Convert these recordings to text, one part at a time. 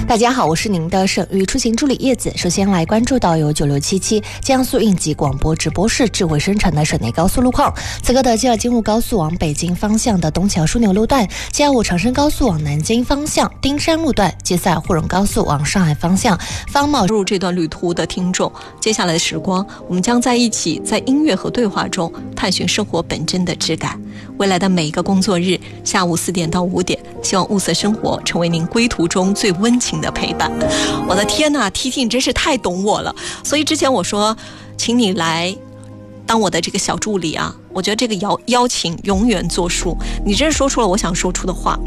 大家好，我是您的省域出行助理叶子。首先来关注到由9677江苏应急广播直播室智慧生产的省内高速路况。此刻的吉尔金路高速往北京方向的东桥枢纽路段，725长深高速往南京方向丁山路段，接下来沪蓉高速往上海方向方茂入这段旅途的听众，接下来的时光，我们将在一起，在音乐和对话中探寻生活本真的质感。未来的每一个工作日下午4点到5点，希望物色生活成为您归途中最温情的陪伴。我的天哪，T， 你真是太懂我了。所以之前我说请你来当我的这个小助理啊，我觉得这个邀请永远作数，你真是说出了我想说出的话。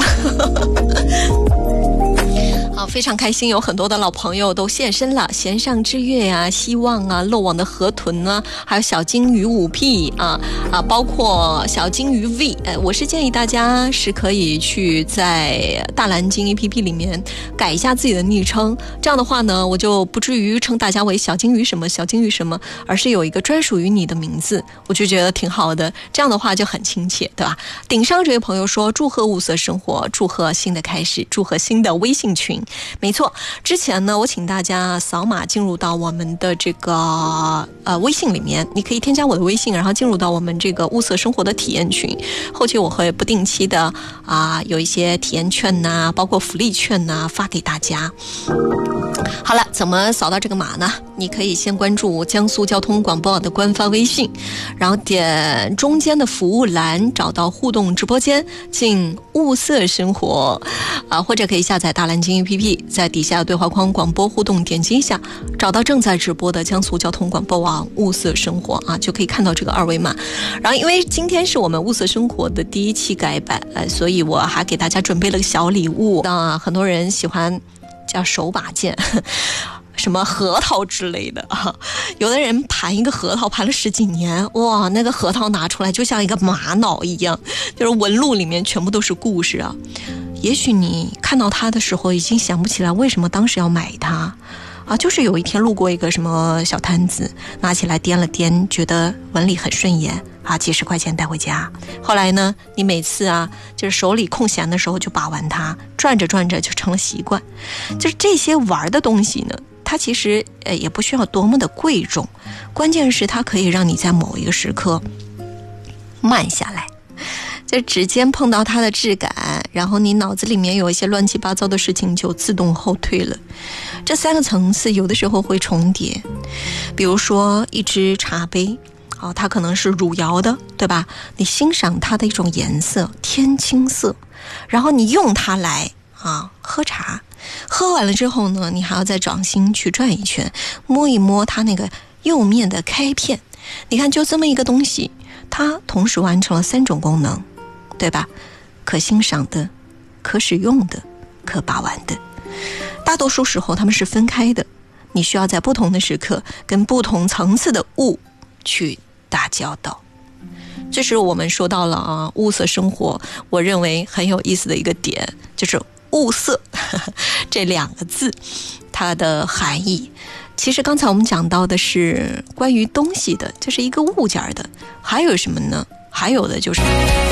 好，非常开心，有很多的老朋友都现身了，弦上之月啊，希望啊，漏网的河豚啊，还有小金鱼5P 包括小金鱼 V，我是建议大家是可以去在大蓝鲸 APP 里面改一下自己的昵称，这样的话呢，我就不至于称大家为小金鱼什么小金鱼什么，而是有一个专属于你的名字，我就觉得挺好的，这样的话就很亲切，对吧？顶上这位朋友说，祝贺物色生活，祝贺新的开始，祝贺新的微信群。没错，之前呢，我请大家扫码进入到我们的这个微信里面，你可以添加我的微信，然后进入到我们这个物色生活的体验群。后期我会不定期的有一些体验券呐，包括福利券呐发给大家。好了，怎么扫到这个码呢？你可以先关注江苏交通广播网的官方微信，然后点中间的服务栏，找到互动直播间，进物色生活或者可以下载大蓝鲸 APP， 在底下对话框广播互动点击一下，找到正在直播的江苏交通广播网物色生活就可以看到这个二维码。然后因为今天是我们物色生活的第1期改版，所以我还给大家准备了个小礼物很多人喜欢叫手把件，什么核桃之类的有的人盘一个核桃盘了10几年，哇，那个核桃拿出来就像一个玛瑙一样，就是纹路里面全部都是故事也许你看到它的时候已经想不起来为什么当时要买它就是有一天路过一个什么小摊子，拿起来掂了掂，觉得纹理很顺眼几十块钱带回家。后来呢，你每次就是手里空闲的时候就把玩它，转着转着就成了习惯。就是这些玩的东西呢，它其实也不需要多么的贵重，关键是它可以让你在某一个时刻慢下来，就指尖碰到它的质感，然后你脑子里面有一些乱七八糟的事情就自动后退了。这3个层次有的时候会重叠，比如说一只茶杯它可能是汝窑的，对吧？你欣赏它的一种颜色，天青色，然后你用它来喝茶，喝完了之后呢，你还要在掌心去转一圈，摸一摸它那个釉面的开片。你看，就这么一个东西，它同时完成了3种功能，对吧？可欣赏的，可使用的，可把玩的。大多数时候它们是分开的，你需要在不同的时刻跟不同层次的物去打交道。这是我们说到了物色生活，我认为很有意思的一个点，就是物色这2个字它的含义。其实刚才我们讲到的是关于东西的，就是一个物件的，还有什么呢？还有的就是